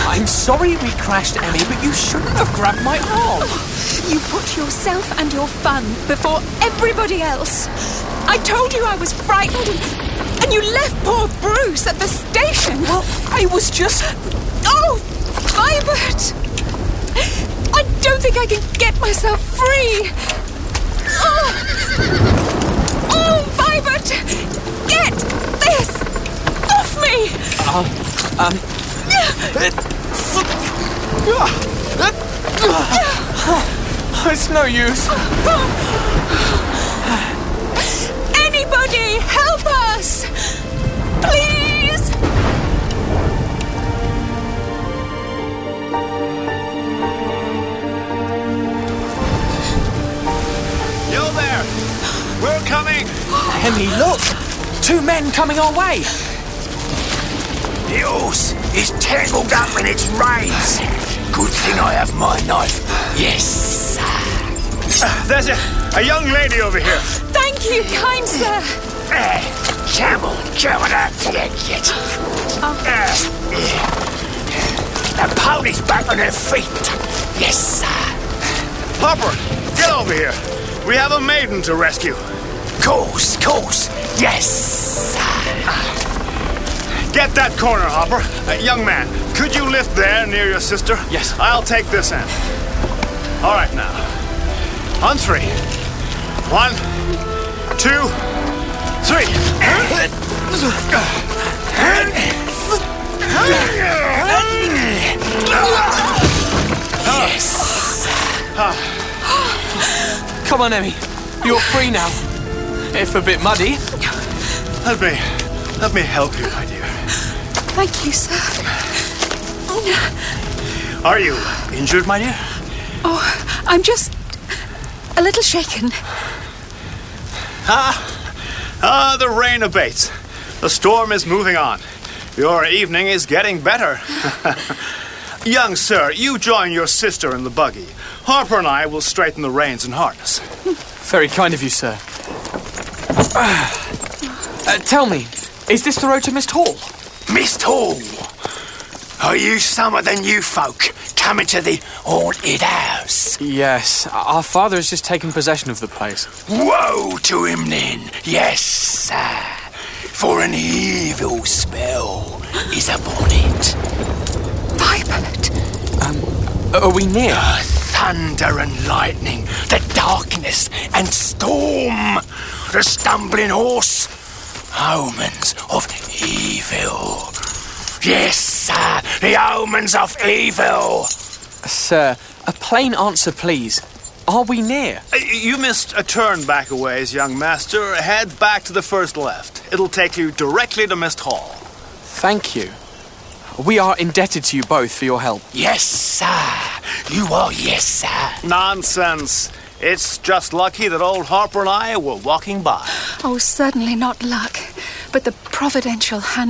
I'm sorry we crashed, Emmy, but you shouldn't have grabbed my arm. You put yourself and your fun before everybody else. I told you I was frightened, and you left poor Bruce at the station. Well, I was just... Oh, Vibert! I don't think I can get myself free. Oh, Vibert! Get this off me! It's no use. Anybody, help us! Please! You there! We're coming! Emmy, look! 2 men coming our way. The horse is tangled up in its reins. Good thing I have my knife. Yes, sir. There's a young lady over here. Thank you, kind sir. Come on up to you, kid. The pony's back on her feet. Yes, sir. Hopper, get over here. We have a maiden to rescue. Course. Yes, sir. Get that corner, Hopper. Young man, could you lift there near your sister? Yes. I'll take this end. All right, now. On 3. 1, 2, 3. Yes. Come on, Emmy. You're free now. If a bit muddy. Let me help you, my dear. Thank you, sir. Are you injured, my dear? Oh, I'm just a little shaken. The rain abates. The storm is moving on. Your evening is getting better. Young sir, you join your sister in the buggy. Harper and I will straighten the reins and harness. Very kind of you, sir. Tell me, is this the road to Mist Hall? Mist Hall. Are you some of the new folk coming to the haunted house? Yes, our father has just taken possession of the place. Woe to him then, yes, sir. For an evil spell is upon it. Vibert! Are we near? Thunder and lightning, the darkness and storm, the stumbling horse, omens of evil. Yes, sir, the omens of evil. Sir, a plain answer, please. Are we near? You missed a turn back a ways, young master. Head back to the first left. It'll take you directly to Mist Hall. Thank you. We are indebted to you both for your help. Yes, sir. You are, yes, sir. Nonsense. It's just lucky that old Harper and I were walking by. Oh, certainly not luck, but the providential hand